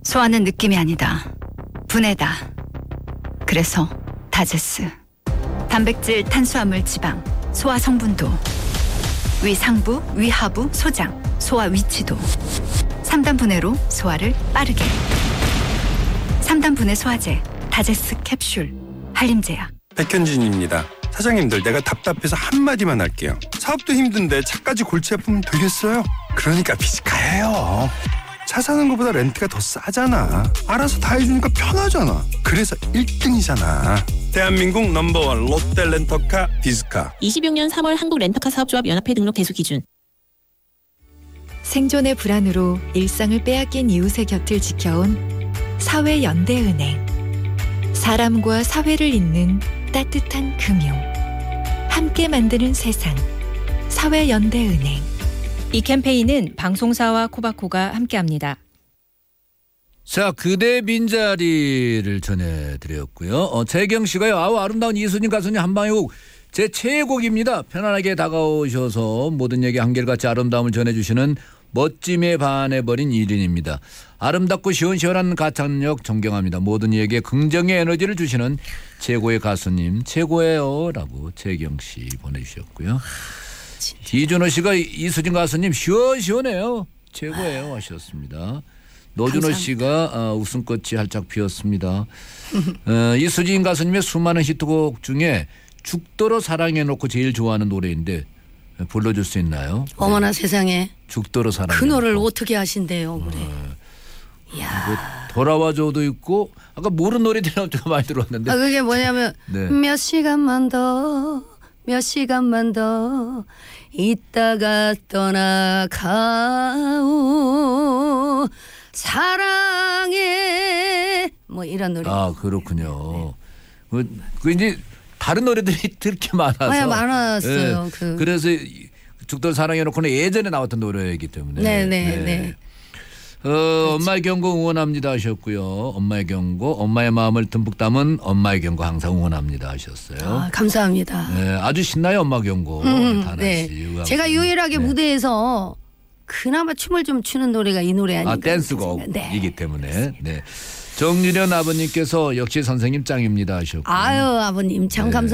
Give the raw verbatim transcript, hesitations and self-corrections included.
소화는 느낌이 아니다. 분해다. 그래서 다제스. 단백질, 탄수화물, 지방, 소화 성분도, 위 상부, 위 하부, 소장, 소화 위치도. 삼 단 분해로 소화를 빠르게. 삼 단 분해 소화제, 다제스 캡슐, 한림제약. 백현진입니다. 사장님들, 내가 답답해서 한마디만 할게요. 사업도 힘든데 차까지 골치 아프면 되겠어요? 그러니까 비즈카예요. 차 사는 것보다 렌트가 더 싸잖아. 알아서 다 해주니까 편하잖아. 그래서 일 등이잖아. 대한민국 넘버원 롯데 렌터카 비즈카. 이십육 년 삼월 한국 렌터카 사업조합 연합회 등록 대수 기준. 생존의 불안으로 일상을 빼앗긴 이웃의 곁을 지켜온 사회연대은행. 사람과 사회를 잇는 따뜻한 금융. 함께 만드는 세상. 사회연대은행. 이 캠페인은 방송사와 코바코가 함께합니다. 자, 그대 빈자리를 전해드렸고요. 어, 재경 씨가요. 아우, 아름다운 이수진 가수님 한방의 곡 제 최애곡입니다. 편안하게 다가오셔서 모든 얘기 한결같이 아름다움을 전해주시는 멋짐에 반해버린 일인입니다. 아름답고 시원시원한 가창력 존경합니다. 모든 이에게 긍정의 에너지를 주시는 최고의 가수님 최고예요 라고 재경 씨 보내주셨고요. 이준호 씨가 이수진 가수님 시원시원해요. 최고예요 하셨습니다. 노준호 감사합니다. 씨가 어, 웃음꽃이 활짝 피었습니다. 어, 이수진 가수님의 수많은 히트곡 중에 죽도록 사랑해놓고 제일 좋아하는 노래인데 불러줄 수 있나요? 어머나 네. 세상에. 죽도록 사랑해놓고. 그 노래를 어떻게 하신대요. 그래. 어, 이야. 뭐 돌아와줘도 있고 아까 모르는 노래들이 엄청 많이 들어왔는데. 아, 그게 뭐냐면 네. 몇 시간만 더 몇 시간만 더 있다가 떠나가오 사랑해 뭐 이런 노래. 아 그렇군요. 네. 그, 그 이제 다른 노래들이 그렇게 많아서. 네, 많았어요. 네. 그. 그래서 죽도록 사랑해놓고는 예전에 나왔던 노래이기 때문에. 네네네. 네, 네. 네. 어, 엄마의 경고 응원합니다 하셨고요. 엄마의 경고, 엄마의 마음을 듬뿍 담은 엄마의 경고 항상 응원합니다 하셨어요. 아, 감사합니다. 네, 아주 신나요 엄마 경고. 음, 네. 제가 유일하게 네. 무대에서 그나마 춤을 좀 추는 노래가 이 노래 아닌가. 아, 댄스곡이기 네. 때문에. 네. 정유련 아버님께서 역시 선생님 짱입니다 하셨고. 아유 아버님 참 네. 감사.